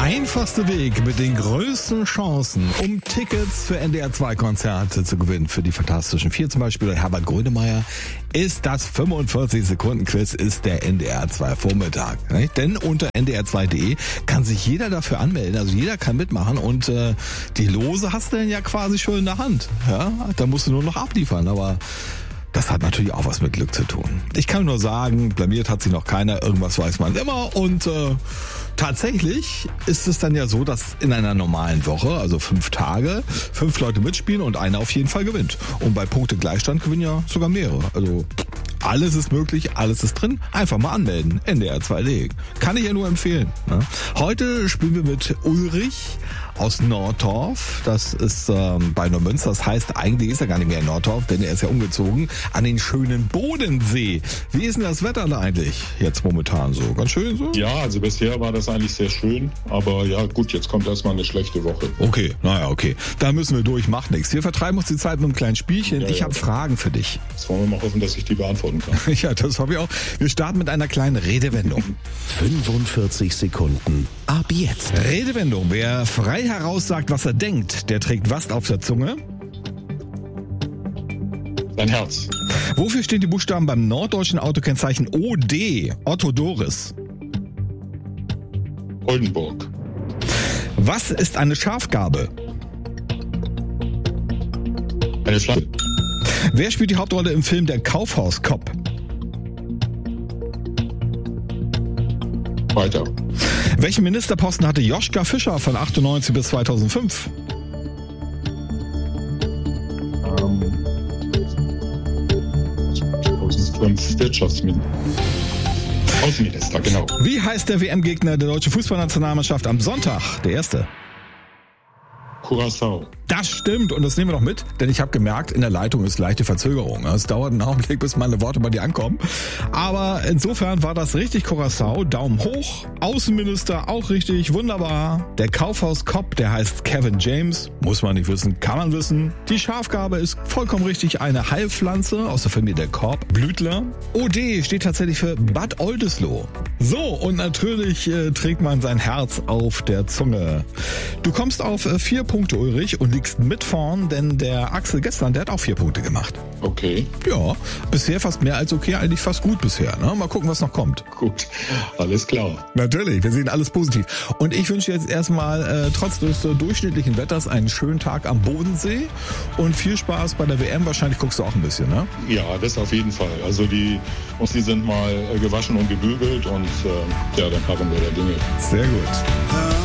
einfachste Weg mit den größten Chancen, um Tickets für NDR2-Konzerte zu gewinnen, für die Fantastischen Vier zum Beispiel oder Herbert Grönemeyer, ist das 45-Sekunden-Quiz, ist der NDR2-Vormittag. Nicht? Denn unter ndr2.de kann sich jeder dafür anmelden, also jeder kann mitmachen und die Lose hast du dann ja quasi schon in der Hand. Ja? Da musst du nur noch abliefern, aber das hat natürlich auch was mit Glück zu tun. Ich kann nur sagen, blamiert hat sich noch keiner, irgendwas weiß man immer und tatsächlich ist es dann ja so, dass in einer normalen Woche, also 5 Tage, 5 Leute mitspielen und einer auf jeden Fall gewinnt. Und bei Punktegleichstand gewinnen ja sogar mehrere. Also alles ist möglich, alles ist drin. Einfach mal anmelden. NDR2.de. Kann ich ja nur empfehlen. Ne? Heute spielen wir mit Ulrich aus Nordorf. Das ist bei Neumünster. Das heißt, eigentlich ist er gar nicht mehr in Nordorf, denn er ist ja umgezogen an den schönen Bodensee. Wie ist denn das Wetter da eigentlich jetzt momentan so? Ganz schön so? Ja, also bisher war das eigentlich sehr schön. Aber ja gut, jetzt kommt erstmal eine schlechte Woche. Okay, naja, okay. Da müssen wir durch, macht nichts. Wir vertreiben uns die Zeit mit einem kleinen Spielchen. Ich habe Fragen für dich. Jetzt wollen wir mal hoffen, dass ich die beantworten kann. Ja, das hoffe ich auch. Wir starten mit einer kleinen Redewendung. 45 Sekunden ab jetzt. Redewendung. Wer frei heraus sagt, was er denkt, der trägt was auf der Zunge? Dein Herz. Wofür stehen die Buchstaben beim norddeutschen Autokennzeichen OD? Otto Doris. Oldenburg. Was ist eine Schafgarbe? Eine Schlange. Wer spielt die Hauptrolle im Film Der Kaufhaus-Cop? Weiter. Welchen Ministerposten hatte Joschka Fischer von 98 bis 2005? Wirtschaftsminister. Außenminister, genau. Wie heißt der WM-Gegner der deutschen Fußballnationalmannschaft am Sonntag? Der erste. Curaçao. Das stimmt und das nehmen wir noch mit, denn ich habe gemerkt, in der Leitung ist leichte Verzögerung. Es dauert einen Augenblick, bis meine Worte bei dir ankommen. Aber insofern war das richtig, Curaçao. Daumen hoch. Außenminister auch richtig, wunderbar. Der Kaufhaus-Cop, der heißt Kevin James. Muss man nicht wissen, kann man wissen. Die Schafgarbe ist vollkommen richtig eine Heilpflanze aus der Familie der Korbblütler. OD steht tatsächlich für Bad Oldesloe. So, und natürlich trägt man sein Herz auf der Zunge. Du kommst auf 4 Punkte, Ulrich, und liegst mit vorn, denn der Axel gestern, der hat auch 4 Punkte gemacht. Okay. Ja, bisher fast mehr als okay, eigentlich fast gut bisher. Ne? Mal gucken, was noch kommt. Gut, alles klar. Natürlich, wir sehen alles positiv. Und ich wünsche jetzt erstmal trotz des durchschnittlichen Wetters einen schönen Tag am Bodensee und viel Spaß bei der WM. Wahrscheinlich guckst du auch ein bisschen, ne? Ja, das auf jeden Fall. Also die sind mal gewaschen und gebügelt und ja, dann haben wir der Dinge. Sehr gut.